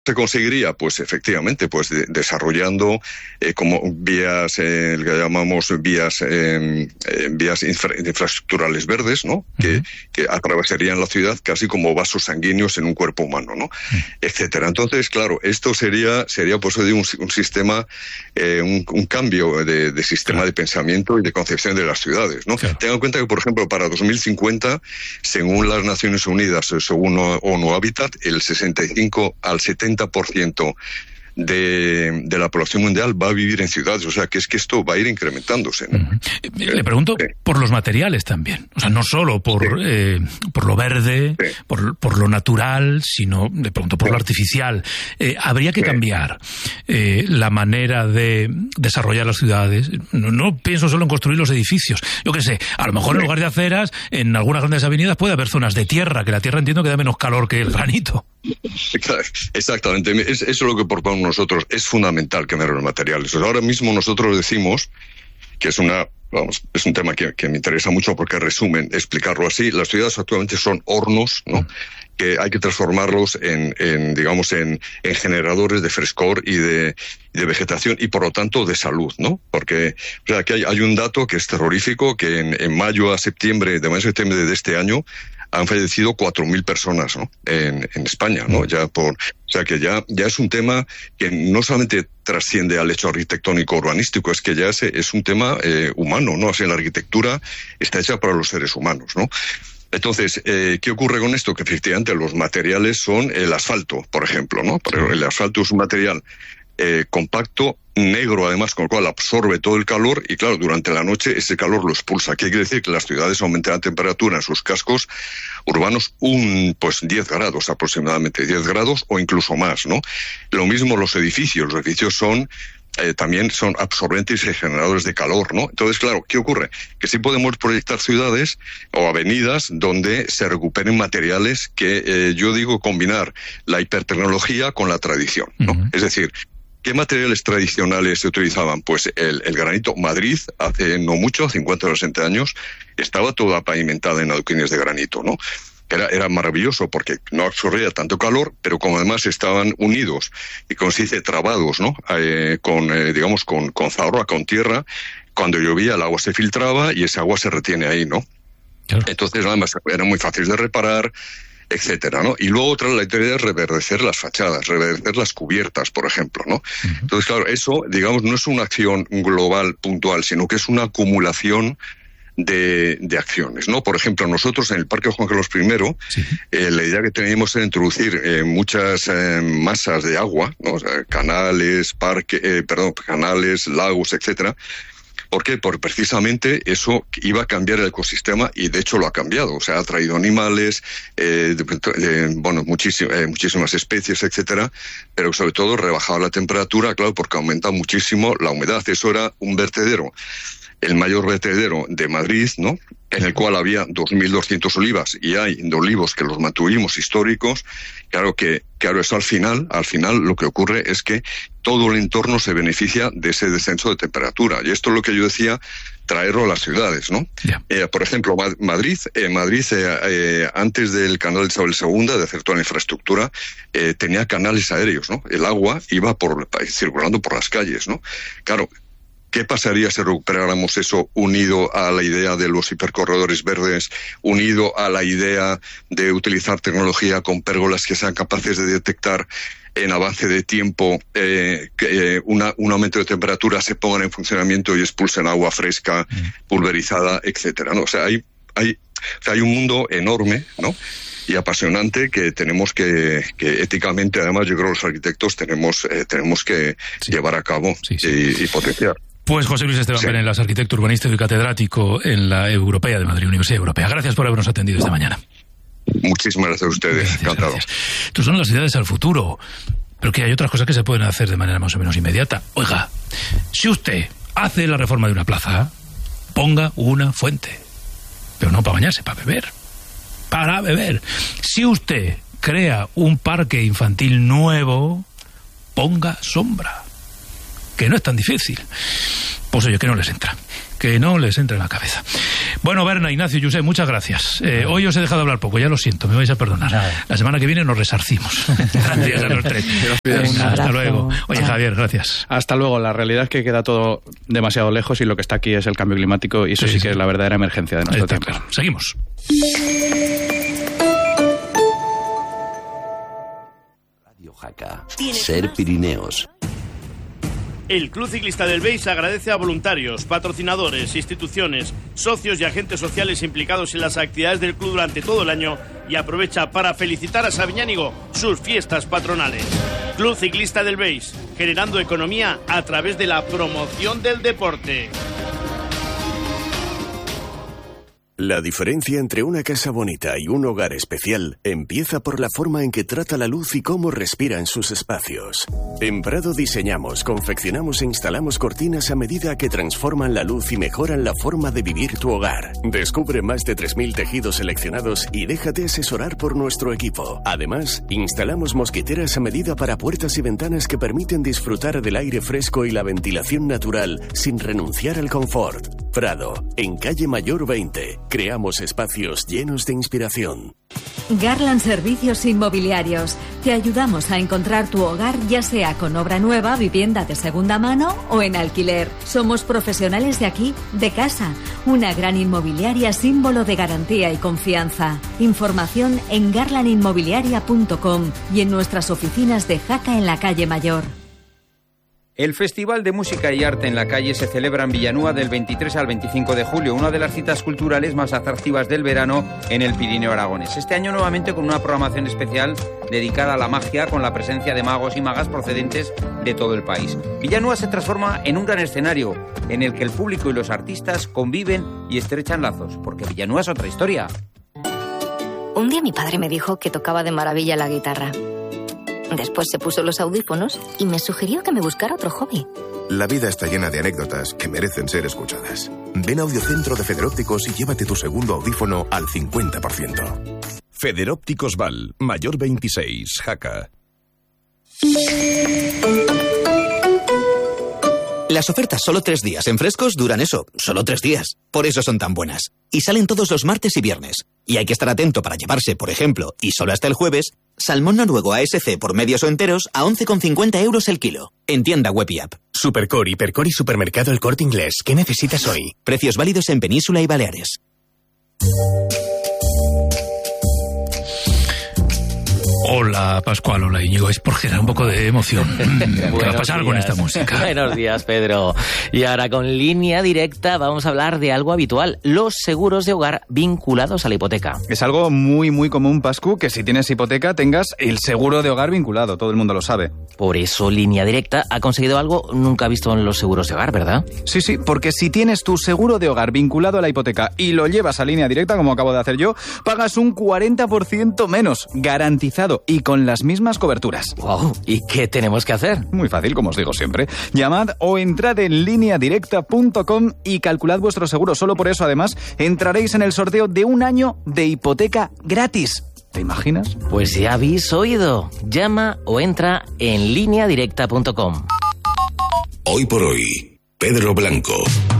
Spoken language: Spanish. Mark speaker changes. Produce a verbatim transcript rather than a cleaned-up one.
Speaker 1: se conseguiría? Pues efectivamente, pues de, desarrollando eh, como vías, eh, que llamamos vías eh, eh, vías infra, infraestructurales verdes, ¿no? Uh-huh. Que, que atravesarían la ciudad casi como vasos sanguíneos en un cuerpo humano, ¿no? Uh-huh. Etcétera. Entonces, claro, esto sería sería pues un, un sistema, eh, un, un cambio de, de sistema claro. de pensamiento y de concepción de las ciudades, ¿no? Claro. Tengan en cuenta que, por ejemplo, para dos mil cincuenta, según las Naciones Unidas, según ONU Habitat, el sesenta y cinco al setenta por ciento de, de la población mundial va a vivir en ciudades, o sea que es que esto va a ir incrementándose, ¿no?
Speaker 2: Uh-huh. Le pregunto sí. por los materiales también, o sea, no solo por, sí. eh, por lo verde, sí. por, por lo natural, sino de pronto por sí. lo artificial. Eh, habría que sí. cambiar eh, la manera de desarrollar las ciudades. No, no pienso solo en construir los edificios, yo qué sé, a lo mejor sí. en lugar de aceras, en algunas grandes avenidas puede haber zonas de tierra, que la tierra entiendo que da menos calor que el granito.
Speaker 1: Exactamente, es, eso es lo que proponemos nosotros, es fundamental cambiar los materiales. Ahora mismo nosotros decimos que es una, vamos, es un tema que, que me interesa mucho porque resumen, explicarlo así, las ciudades actualmente son hornos, ¿no? Que hay que transformarlos en, en digamos, en, en generadores de frescor y de, y de vegetación y por lo tanto de salud, ¿no? Porque, o sea, que hay, hay un dato que es terrorífico, que en, en mayo a septiembre, de mayo a septiembre de este año, han fallecido cuatro mil personas, ¿no? En, en España, ¿no? Ya por, o sea que ya, ya es un tema que no solamente trasciende al hecho arquitectónico urbanístico, es que ya es, es un tema eh, humano, ¿no? O sea, la arquitectura está hecha para los seres humanos, ¿no? Entonces, eh, ¿qué ocurre con esto? Que efectivamente los materiales son el asfalto, por ejemplo, ¿no? Pero el asfalto es un material eh, compacto, negro además, con lo cual absorbe todo el calor y claro, durante la noche ese calor lo expulsa. ¿Qué quiere decir? Que las ciudades aumentan la temperatura en sus cascos urbanos un, pues diez grados aproximadamente, diez grados o incluso más, ¿no? Lo mismo los edificios, los edificios son Eh, también son absorbentes y generadores de calor, ¿no? Entonces, claro, ¿qué ocurre? Que sí podemos proyectar ciudades o avenidas donde se recuperen materiales que eh, yo digo combinar la hipertecnología con la tradición, ¿no? Uh-huh. Es decir, ¿qué materiales tradicionales se utilizaban? Pues el, el granito. Madrid, hace no mucho, cincuenta o sesenta años, estaba toda pavimentada en adoquines de granito, ¿no? Era, era maravilloso porque no absorbía tanto calor, pero como además estaban unidos y como se dice, trabados, ¿no? Eh, con, eh, digamos, con, con zarra, con tierra, cuando llovía el agua se filtraba y esa agua se retiene ahí, ¿no? Claro. Entonces, además, eran muy fáciles de reparar, etcétera, ¿no? Y luego otra, la idea es reverdecer las fachadas, reverdecer las cubiertas, por ejemplo, ¿no? Uh-huh. Entonces, claro, eso, digamos, no es una acción global, puntual, sino que es una acumulación De, de acciones, ¿no? Por ejemplo, nosotros en el Parque Juan Carlos primero, sí. eh, la idea que teníamos era introducir eh, muchas eh, masas de agua, ¿no? O sea, canales, parque, eh, perdón, canales, lagos, etcétera. ¿Por qué? Porque precisamente eso iba a cambiar el ecosistema y de hecho lo ha cambiado. O sea, ha traído animales, eh, de, de, bueno, muchísimas, eh, muchísimas especies, etcétera, pero sobre todo rebajaba la temperatura, claro, porque aumenta muchísimo la humedad. Eso era un vertedero, el mayor vertedero de Madrid, ¿no? En el cual había dos mil doscientos olivas y hay de olivos que los mantuvimos históricos. Claro que, claro, eso al final, al final lo que ocurre es que todo el entorno se beneficia de ese descenso de temperatura. Y esto es lo que yo decía, traerlo a las ciudades, ¿no? Yeah. Eh, por ejemplo, Madrid, eh, Madrid eh, eh, antes del canal de Isabel segunda, de hacer toda la infraestructura, eh, tenía canales aéreos, ¿no? El agua iba por, circulando por las calles, ¿no? Claro, ¿qué pasaría si recuperáramos eso unido a la idea de los hipercorredores verdes, unido a la idea de utilizar tecnología con pérgolas que sean capaces de detectar en avance de tiempo eh, que eh, una, un aumento de temperatura, se pongan en funcionamiento y expulsen agua fresca, pulverizada, etcétera, ¿no? O sea, hay, hay, o sea, hay un mundo enorme, ¿no? Y apasionante que tenemos que, que éticamente, además, yo creo que los arquitectos tenemos, eh, tenemos que sí. llevar a cabo sí, sí. Y, y potenciar.
Speaker 2: Pues José Luis Esteban sí. Benelas, arquitecto urbanista y catedrático en la Europea de Madrid, Universidad Europea. Gracias por habernos atendido esta mañana.
Speaker 1: Muchísimas gracias a ustedes, gracias, encantado.
Speaker 2: Gracias. Estos son las ciudades al futuro, pero que hay otras cosas que se pueden hacer de manera más o menos inmediata. Oiga, si usted hace la reforma de una plaza, ponga una fuente, pero no para bañarse, para beber. Para beber. Si usted crea un parque infantil nuevo, ponga sombra. Que no es tan difícil. Pues oye, que no les entra. que no les entre en la cabeza. Bueno, Berna, Ignacio, Josep, muchas gracias. Eh, hoy os he dejado hablar poco, ya lo siento, me vais a perdonar. La semana que viene nos resarcimos. Gracias a los tres. Venga, hasta luego. Oye, Javier, gracias.
Speaker 3: Hasta luego. La realidad es que queda todo demasiado lejos y lo que está aquí es el cambio climático y eso sí, sí que sí. es la verdadera emergencia de nuestro tiempo.
Speaker 2: Claro. Seguimos.
Speaker 4: Radio Jaca. Ser Pirineos.
Speaker 5: El Club Ciclista del Beis agradece a voluntarios, patrocinadores, instituciones, socios y agentes sociales implicados en las actividades del club durante todo el año y aprovecha para felicitar a Sabiñánigo sus fiestas patronales. Club Ciclista del Beis, generando economía a través de la promoción del deporte.
Speaker 6: La diferencia entre una casa bonita y un hogar especial empieza por la forma en que trata la luz y cómo respira en sus espacios. En Prado diseñamos, confeccionamos e instalamos cortinas a medida que transforman la luz y mejoran la forma de vivir tu hogar. Descubre más de tres mil tejidos seleccionados y déjate asesorar por nuestro equipo. Además, instalamos mosquiteras a medida para puertas y ventanas que permiten disfrutar del aire fresco y la ventilación natural sin renunciar al confort. Prado, en calle Mayor veinte. Creamos espacios llenos de inspiración.
Speaker 7: Garland Servicios Inmobiliarios. Te ayudamos a encontrar tu hogar, ya sea con obra nueva, vivienda de segunda mano o en alquiler. Somos profesionales de aquí, de casa. Una gran inmobiliaria símbolo de garantía y confianza. Información en garland inmobiliaria punto com y en nuestras oficinas de Jaca en la calle Mayor.
Speaker 8: El Festival de Música y Arte en la Calle se celebra en Villanúa del veintitrés al veinticinco de julio, una de las citas culturales más atractivas del verano en el Pirineo aragonés. Este año nuevamente con una programación especial dedicada a la magia, con la presencia de magos y magas procedentes de todo el país. Villanúa se transforma en un gran escenario en el que el público y los artistas conviven y estrechan lazos, porque Villanúa es otra historia.
Speaker 9: Un día mi padre me dijo que tocaba de maravilla la guitarra. Después se puso los audífonos y me sugirió que me buscara otro hobby.
Speaker 10: La vida está llena de anécdotas que merecen ser escuchadas. Ven a Audiocentro de Federópticos y llévate tu segundo audífono al cincuenta por ciento.
Speaker 11: Federópticos Val, Mayor veintiséis, Jaca.
Speaker 12: Las ofertas solo tres días en Frescos duran eso, solo tres días. Por eso son tan buenas. Y salen todos los martes y viernes. Y hay que estar atento para llevarse, por ejemplo, y solo hasta el jueves, salmón noruego A S C por medios o enteros a once con cincuenta euros el kilo. En tienda web y app.
Speaker 13: Supercore, Hipercore y Supermercado El Corte Inglés. ¿Qué necesitas hoy?
Speaker 12: Precios válidos en Península y Baleares.
Speaker 2: Hola, Pascual, hola, Íñigo. Es por generar un poco de emoción. ¿Qué va a pasar días. con esta música?
Speaker 14: Buenos días, Pedro. Y ahora con Línea Directa vamos a hablar de algo habitual, los seguros de hogar vinculados a la hipoteca.
Speaker 3: Es algo muy, muy común, Pascu, que si tienes hipoteca tengas el seguro de hogar vinculado. Todo el mundo lo sabe.
Speaker 14: Por eso Línea Directa ha conseguido algo nunca visto en los seguros de hogar, ¿verdad?
Speaker 3: Sí, sí, porque si tienes tu seguro de hogar vinculado a la hipoteca y lo llevas a Línea Directa, como acabo de hacer yo, pagas un cuarenta por ciento menos, garantizado. Y con las mismas coberturas.
Speaker 14: Wow, ¿y qué tenemos que hacer?
Speaker 3: Muy fácil, como os digo siempre. Llamad o entrad en línea directa punto com y calculad vuestro seguro. Solo por eso, además, entraréis en el sorteo de un año de hipoteca gratis. ¿Te imaginas?
Speaker 14: Pues ya habéis oído. Llama o entra en línea directa punto com.
Speaker 11: Hoy por hoy, Pedro Blanco.